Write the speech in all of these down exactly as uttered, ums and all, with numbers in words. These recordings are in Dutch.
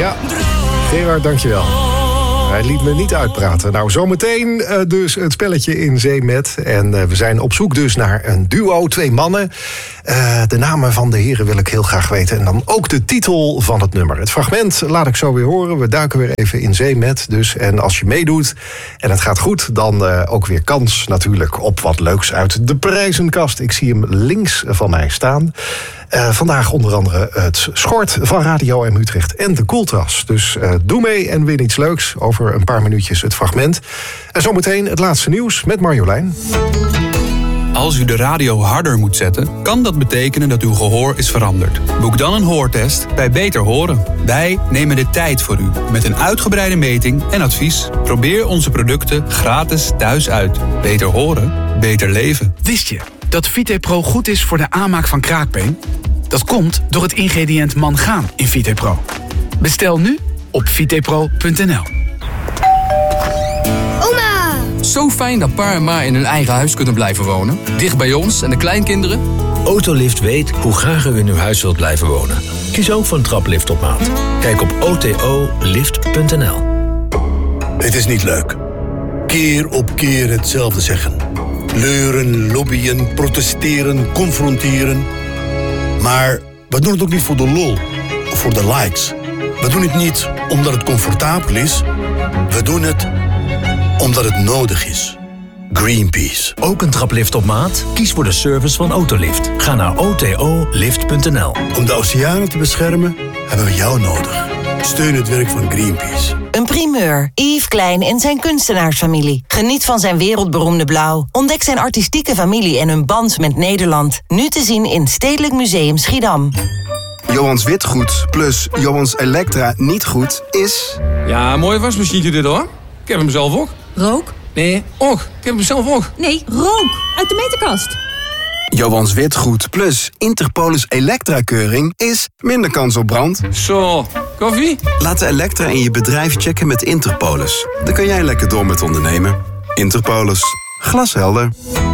Ja, Gerard, dankjewel. Hij liet me niet uitpraten. Nou, zometeen uh, dus het spelletje in zee met. En uh, we zijn op zoek dus naar een duo, twee mannen. Uh, de namen van de heren wil ik heel graag weten. En dan ook de titel van het nummer. Het fragment laat ik zo weer horen. We duiken weer even in zee met. Dus, en als je meedoet en het gaat goed, dan uh, ook weer kans natuurlijk op wat leuks uit de prijzenkast. Ik zie hem links van mij staan. Uh, vandaag onder andere het schort van Radio M Utrecht en de Koeltras. Dus uh, doe mee en win iets leuks. Over een paar minuutjes het fragment. En zometeen het laatste nieuws met Marjolein. Als u de radio harder moet zetten, kan dat betekenen dat uw gehoor is veranderd. Boek dan een hoortest bij Beter Horen. Wij nemen de tijd voor u met een uitgebreide meting en advies. Probeer onze producten gratis thuis uit. Beter horen, beter leven. Wist je dat VitePro goed is voor de aanmaak van kraakbeen? Dat komt door het ingrediënt mangaan in VitePro. Bestel nu op vitepro punt n l. Oma! Zo fijn dat pa en ma in hun eigen huis kunnen blijven wonen. Dicht bij ons en de kleinkinderen. Autolift weet hoe graag u in uw huis wilt blijven wonen. Kies ook voor een traplift op maat. Kijk op o t o lift punt n l. Het is niet leuk. Keer op keer hetzelfde zeggen. Leuren, lobbyen, protesteren, confronteren. Maar we doen het ook niet voor de lol of voor de likes. We doen het niet omdat het comfortabel is. We doen het omdat het nodig is. Greenpeace. Ook een traplift op maat? Kies voor de service van Autolift. Ga naar o t o lift punt n l. Om de oceanen te beschermen hebben we jou nodig. Steun het werk van Greenpeace. Een primeur. Yves Klein en zijn kunstenaarsfamilie. Geniet van zijn wereldberoemde blauw. Ontdek zijn artistieke familie en hun band met Nederland. Nu te zien in Stedelijk Museum Schiedam. Johans witgoed plus Johans Elektra niet goed is... Ja, mooie wasmachine dit hoor. Ik heb hem zelf ook. Rook? Nee, och. Ik heb hem zelf ook. Nee, rook. Uit de meterkast. Johans witgoed plus Interpolis Elektra-keuring is minder kans op brand. Zo, koffie? Laat de Elektra in je bedrijf checken met Interpolis. Dan kan jij lekker door met ondernemen. Interpolis. Glashelder.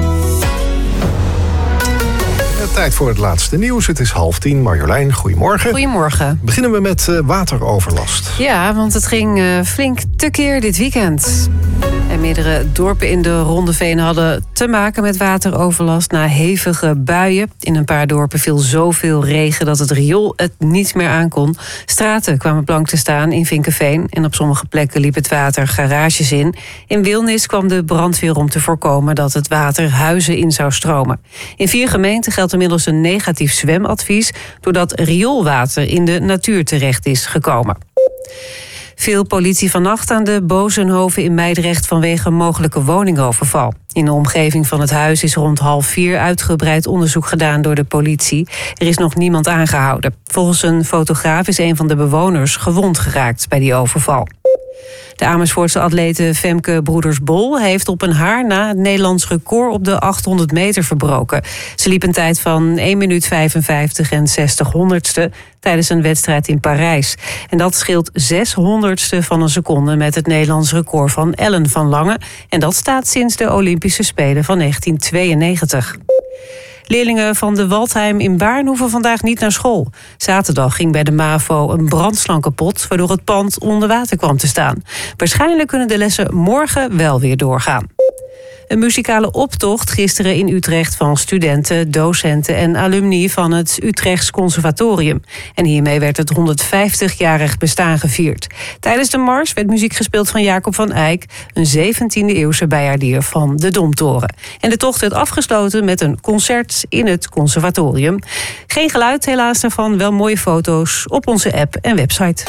Tijd voor het laatste nieuws. Het is half tien. Marjolein, goedemorgen. Goedemorgen. Beginnen we met uh, wateroverlast. Ja, want het ging uh, flink tekeer dit weekend. En meerdere dorpen in de Rondeveen hadden te maken met wateroverlast na hevige buien. In een paar dorpen viel zoveel regen dat het riool het niet meer aankon. Straten kwamen blank te staan in Vinkeveen. En op sommige plekken liep het water garages in. In Wilnis kwam de brandweer om te voorkomen dat het water huizen in zou stromen. In vier gemeenten geldt inmiddels een negatief zwemadvies doordat rioolwater in de natuur terecht is gekomen. Veel politie vannacht aan de Bozenhoven in Meidrecht vanwege een mogelijke woningoverval. In de omgeving van het huis is rond half vier uitgebreid onderzoek gedaan door de politie. Er is nog niemand aangehouden. Volgens een fotograaf is een van de bewoners gewond geraakt bij die overval. De Amersfoortse atlete Femke Broeders-Bol heeft op een haar na het Nederlands record op de achthonderd meter verbroken. Ze liep een tijd van één minuut vijfenvijftig en zestig honderdste tijdens een wedstrijd in Parijs. En dat scheelt zes honderdste van een seconde met het Nederlands record van Ellen van Lange. En dat staat sinds de Olympische Spelen van negentien tweeënnegentig. Leerlingen van de Waldheim in Baarn hoeven vandaag niet naar school. Zaterdag ging bij de MAVO een brandslang kapot, waardoor het pand onder water kwam te staan. Waarschijnlijk kunnen de lessen morgen wel weer doorgaan. Een muzikale optocht gisteren in Utrecht van studenten, docenten en alumni van het Utrechts Conservatorium. En hiermee werd het honderdvijftigjarig bestaan gevierd. Tijdens de mars werd muziek gespeeld van Jacob van Eyck, een zeventiende-eeuwse bijaardier van de Domtoren. En de tocht werd afgesloten met een concert in het conservatorium. Geen geluid helaas daarvan, wel mooie foto's op onze app en website.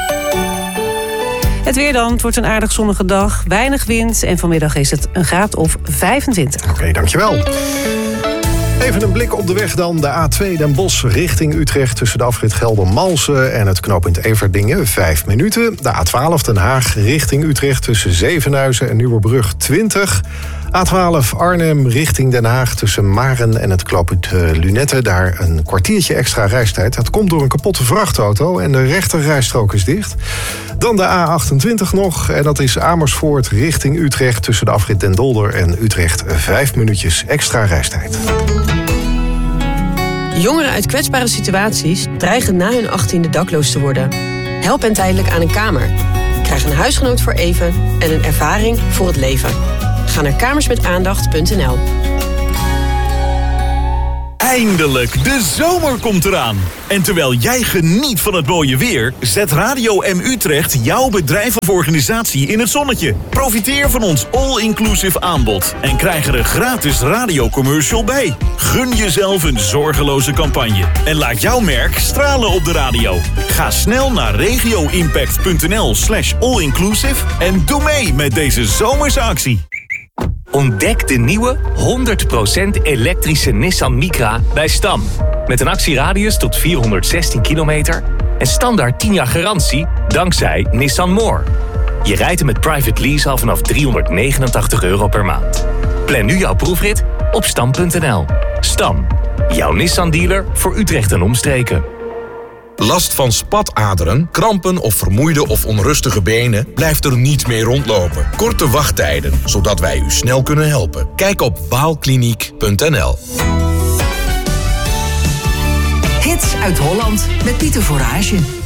Het weer dan, het wordt een aardig zonnige dag, weinig wind en vanmiddag is het een graad of vijfentwintig. Oké, okay, dankjewel. Even een blik op de weg dan. De A twee Den Bosch richting Utrecht tussen de afrit Geldermalsen en het knooppunt Everdingen, vijf minuten. De A twaalf Den Haag richting Utrecht tussen Zevenhuizen en Nieuwerbrug, twintig. A twaalf Arnhem richting Den Haag tussen Maren en het knooppunt Lunette. Daar een kwartiertje extra reistijd. Dat komt door een kapotte vrachtauto en de rechterrijstrook is dicht. Dan de A achtentwintig nog. En dat is Amersfoort richting Utrecht tussen de afrit Den Dolder en Utrecht. Vijf minuutjes extra reistijd. Jongeren uit kwetsbare situaties dreigen na hun achttiende dakloos te worden. Help hen tijdelijk aan een kamer. Krijg een huisgenoot voor even en een ervaring voor het leven. Ga naar kamersmetaandacht punt n l. Eindelijk, de zomer komt eraan. En terwijl jij geniet van het mooie weer, zet Radio M Utrecht jouw bedrijf of organisatie in het zonnetje. Profiteer van ons all-inclusive aanbod en krijg er een gratis radiocommercial bij. Gun jezelf een zorgeloze campagne en laat jouw merk stralen op de radio. Ga snel naar regioimpact punt n l slash all-inclusive en doe mee met deze zomerse actie. Ontdek de nieuwe honderd procent elektrische Nissan Micra bij Stam. Met een actieradius tot vierhonderdzestien kilometer en standaard tien jaar garantie dankzij Nissan More. Je rijdt hem met private lease al vanaf driehonderdnegenentachtig euro per maand. Plan nu jouw proefrit op stam punt n l. Stam, jouw Nissan-dealer voor Utrecht en omstreken. Last van spataderen, krampen of vermoeide of onrustige benen? Blijft er niet mee rondlopen. Korte wachttijden, zodat wij u snel kunnen helpen. Kijk op waalkliniek punt n l. Hits uit Holland met Pieter Voorage.